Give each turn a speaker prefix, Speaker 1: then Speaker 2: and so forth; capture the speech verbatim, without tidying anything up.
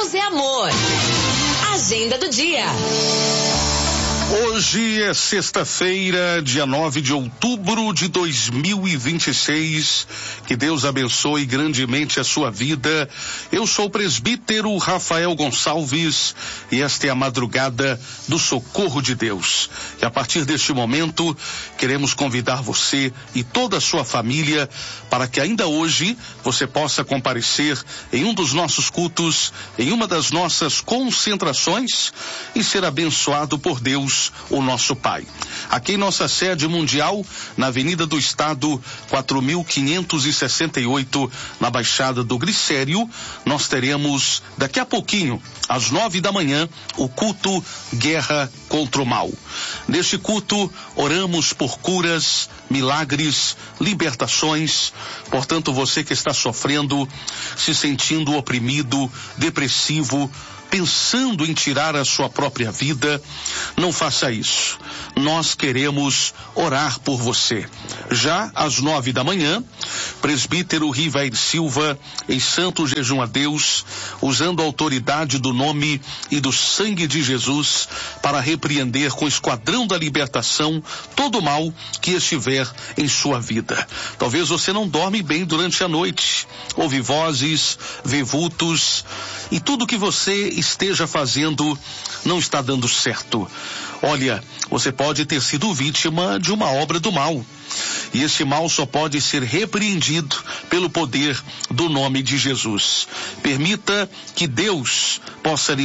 Speaker 1: Deus é amor. Agenda do dia.
Speaker 2: Hoje é sexta-feira, dia nove de outubro de dois mil e vinte e seis. Que Deus abençoe grandemente a sua vida. Eu sou o presbítero Rafael Gonçalves e esta é a madrugada do socorro de Deus. E a partir deste momento, queremos convidar você e toda a sua família para que ainda hoje você possa comparecer em um dos nossos cultos, em uma das nossas concentrações e ser abençoado por Deus, o nosso Pai. Aqui em nossa sede mundial, na Avenida do Estado, quatro mil quinhentos e sessenta e oito, na Baixada do Glicério, nós teremos daqui a pouquinho, às nove da manhã, o culto Guerra contra o Mal. Neste culto, oramos por curas, milagres, libertações. Portanto, você que está sofrendo, se sentindo oprimido, depressivo, pensando em tirar a sua própria vida, não faça isso. Nós queremos orar por você. Já às nove da manhã, presbítero Rivair Silva, em santo jejum a Deus, usando a autoridade do nome e do sangue de Jesus, para repreender com o esquadrão da libertação todo o mal que estiver em sua vida. Talvez você não dorme bem durante a noite, ouve vozes, vê vultos, e tudo que você esteja fazendo não está dando certo. Olha, você pode ter sido vítima de uma obra do mal. E esse mal só pode ser repreendido pelo poder do nome de Jesus. Permita que Deus possa lhe